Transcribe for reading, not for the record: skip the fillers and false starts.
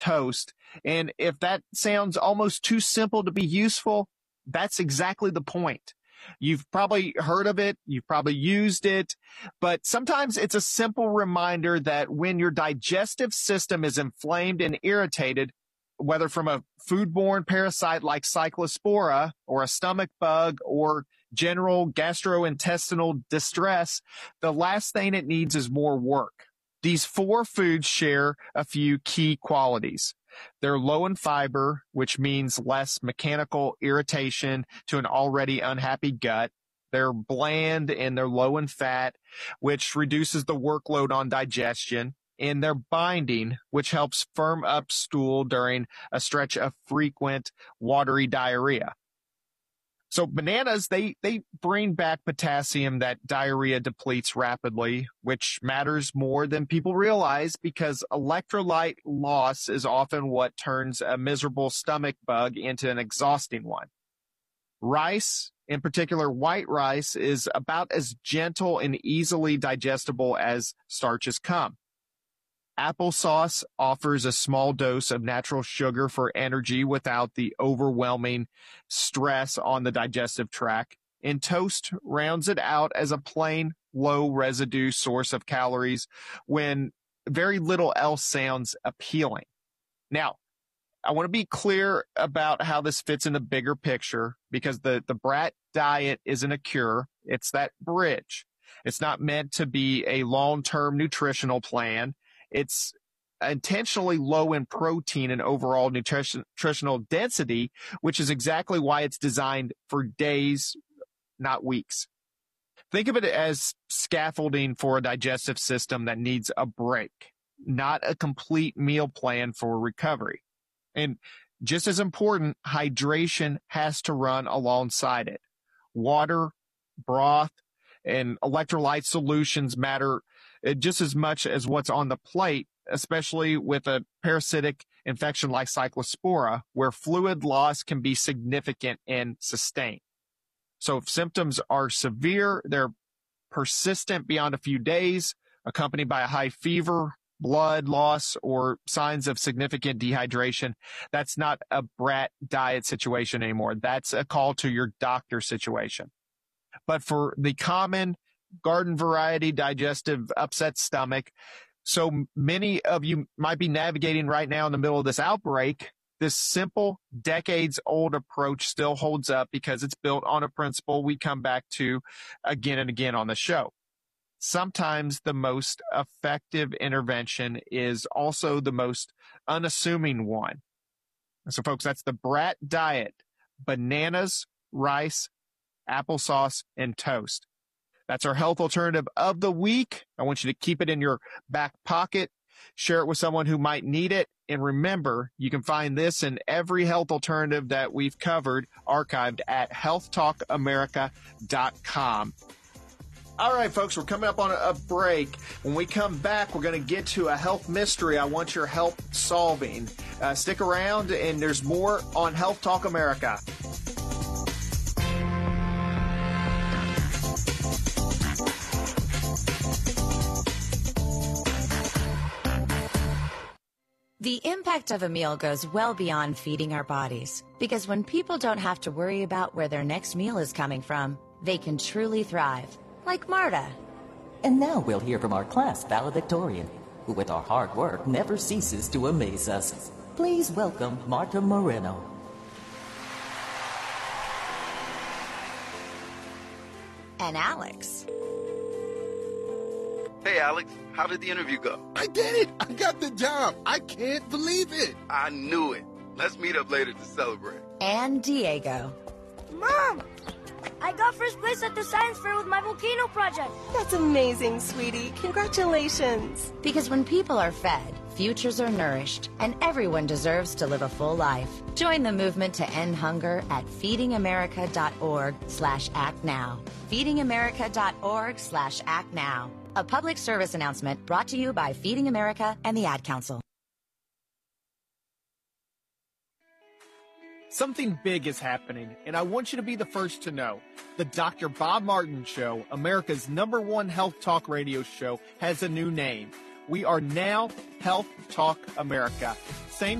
toast. And if that sounds almost too simple to be useful, that's exactly the point. You've probably heard of it. You've probably used it, but sometimes it's a simple reminder that when your digestive system is inflamed and irritated, whether from a foodborne parasite like Cyclospora or a stomach bug or general gastrointestinal distress, the last thing it needs is more work. These 4 foods share a few key qualities. They're low in fiber, which means less mechanical irritation to an already unhappy gut. They're bland and they're low in fat, which reduces the workload on digestion. And they're binding, which helps firm up stool during a stretch of frequent watery diarrhea. So bananas, they bring back potassium that diarrhea depletes rapidly, which matters more than people realize because electrolyte loss is often what turns a miserable stomach bug into an exhausting one. Rice, in particular white rice, is about as gentle and easily digestible as starches come. Applesauce offers a small dose of natural sugar for energy without the overwhelming stress on the digestive tract. And toast rounds it out as a plain, low residue source of calories when very little else sounds appealing. Now, I want to be clear about how this fits in the bigger picture because the Brat diet isn't a cure. It's that bridge. It's not meant to be a long-term nutritional plan. It's intentionally low in protein and overall nutritional density, which is exactly why it's designed for days, not weeks. Think of it as scaffolding for a digestive system that needs a break, not a complete meal plan for recovery. And just as important, hydration has to run alongside it. Water, broth, and electrolyte solutions matter just as much as what's on the plate, especially with a parasitic infection like Cyclospora, where fluid loss can be significant and sustained. So if symptoms are severe, they're persistent beyond a few days, accompanied by a high fever, blood loss, or signs of significant dehydration, that's not a Brat diet situation anymore. That's a call to your doctor situation. But for the common garden variety digestive upset stomach, so many of you might be navigating right now in the middle of this outbreak, this simple decades-old approach still holds up because it's built on a principle we come back to again and again on the show. Sometimes the most effective intervention is also the most unassuming one. So folks, that's the Brat diet: bananas, rice, applesauce, and toast. That's our health alternative of the week. I want you to keep it in your back pocket, share it with someone who might need it. And remember, you can find this and every health alternative that we've covered archived at healthtalkamerica.com. All right, folks, we're coming up on a break. When we come back, we're going to get to a health mystery I want your help solving. Stick around, and there's more on Health Talk America. The impact of a meal goes well beyond feeding our bodies, because when people don't have to worry about where their next meal is coming from, they can truly thrive, like Marta. And now we'll hear from our class valedictorian, who with our hard work never ceases to amaze us. Please welcome Marta Moreno. And Alex. Hey, Alex, how did the interview go? I did it! I got the job! I can't believe it! I knew it. Let's meet up later to celebrate. And Diego. Mom! I got first place at the science fair with my volcano project. That's amazing, sweetie. Congratulations. Because when people are fed, futures are nourished, and everyone deserves to live a full life. Join the movement to end hunger at feedingamerica.org/actnow. feedingamerica.org/actnow. A public service announcement brought to you by Feeding America and the Ad Council. Something big is happening, and I want you to be the first to know. The Dr. Bob Martin Show, America's #1 health talk radio show, has a new name. We are now Health Talk America. Same